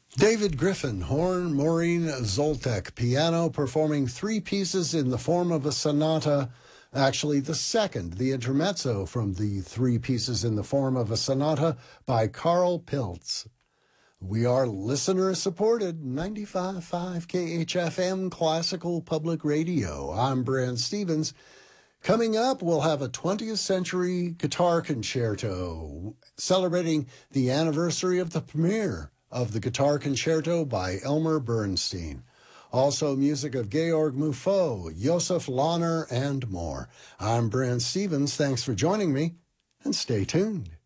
David Griffin, horn, Maureen Zoltek, piano, performing three pieces in the form of a sonata. Actually, the second, the intermezzo from the three pieces in the form of a sonata by Carl Pilz. We are listener-supported 95.5 KHFM Classical Public Radio. I'm Brant Stevens. Coming up, we'll have a 20th century guitar concerto celebrating the anniversary of the premiere of the Guitar Concerto by Elmer Bernstein. Also, music of Georg Muffo, Josef Lahner, and more. I'm Brant Stevens. Thanks for joining me, and stay tuned.